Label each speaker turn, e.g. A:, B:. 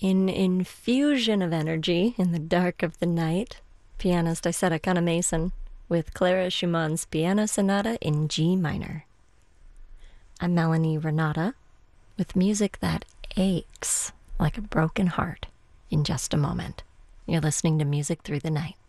A: An infusion of energy in the dark of the night. Pianist Isetta Kana-Mason with Clara Schumann's Piano Sonata in G minor. I'm Melanie Renata with music that aches like a broken heart in just a moment. You're listening to Music Through the Night.